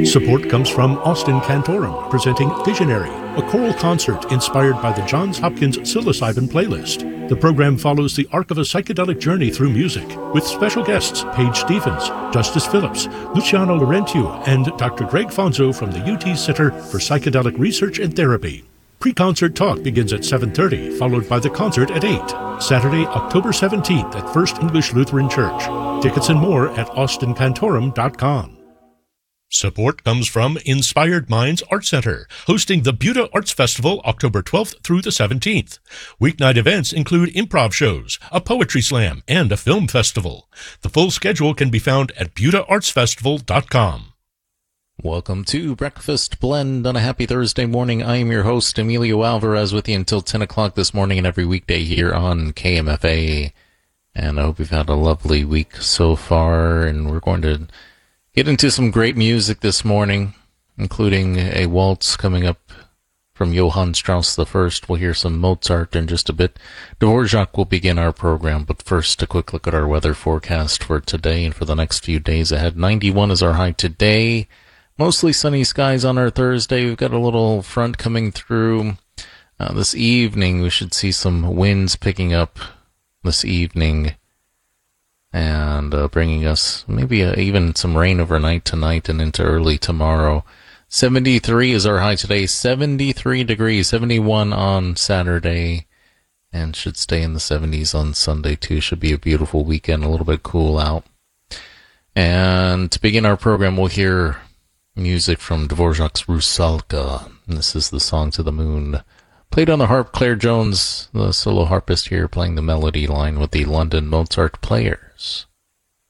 Support comes from Austin Cantorum, presenting Visionary, a choral concert inspired by the Johns Hopkins psilocybin playlist. The program follows the arc of a psychedelic journey through music, with special guests Paige Stephens, Justice Phillips, Luciano Laurentiou, and Dr. Greg Fonzo from the UT Center for Psychedelic Research and Therapy. Pre-concert talk begins at 7:30, followed by the concert at 8. Saturday, October 17th at First English Lutheran Church. Tickets and more at austincantorum.com. Support comes from Inspired Minds Art Center, hosting the Buda Arts Festival October 12th through the 17th. Weeknight events include improv shows, a poetry slam, and a film festival. The full schedule can be found at budaartsfestival.com. Welcome to Breakfast Blend on a happy Thursday morning. I am your host, Emilio Alvarez, with you until 10 o'clock this morning and every weekday here on KMFA. And I hope you've had a lovely week so far, and we're going to get into some great music this morning, including a waltz coming up from Johann Strauss I. We'll hear some Mozart in just a bit. Dvorak will begin our program, but first a quick look at our weather forecast for today and for the next few days ahead. 91 is our high today. Mostly sunny skies on our Thursday. We've got a little front coming through. This evening we should see some winds picking up this evening, and bringing us maybe even some rain overnight tonight and into early tomorrow. 73 is our high today, 73 degrees, 71 on Saturday, and should stay in the 70s on Sunday too. Should be a beautiful weekend, a little bit cool out. And to begin our program, we'll hear music from Dvorak's Rusalka. And this is the Song to the Moon. Played on the harp, Claire Jones, the solo harpist here, playing the melody line with the London Mozart Players.